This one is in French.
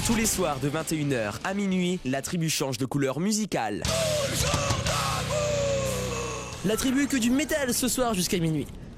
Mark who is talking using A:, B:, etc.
A: Tous les soirs de 21h à minuit, la tribu change de couleur musicale. La tribu que du métal ce soir jusqu'à minuit.